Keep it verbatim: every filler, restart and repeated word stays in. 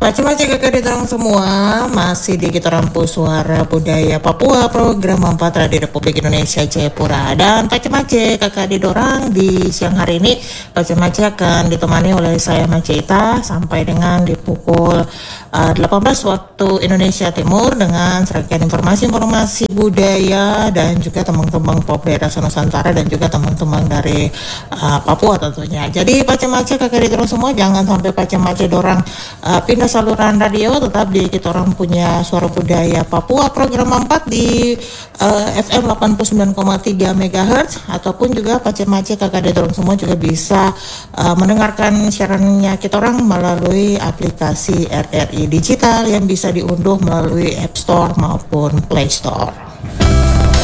Macam-macam kakak ditorong semua masih di kita rampu suara budaya Papua program empat Radio Republik Indonesia Jayapura, dan macam-macam kakak didorang di siang hari ini macam-macam akan ditemani oleh saya Maceita sampai dengan di pukul uh, delapan belas waktu Indonesia Timur dengan serangkaian informasi-informasi budaya dan juga teman-teman pop daerah Nusantara dan juga teman-teman dari uh, Papua tentunya. Jadi macam-macam kakak didorong semua, jangan sampai macam-macam dorang uh, pindah saluran radio, tetap di kita orang punya suara budaya Papua program empat di uh, F M delapan puluh sembilan koma tiga megahertz, ataupun juga macam-macam kakak didorong semua juga bisa uh, mendengarkan siarannya kita orang melalui aplikasi R R I digital yang bisa diunduh melalui App Store maupun Play Store.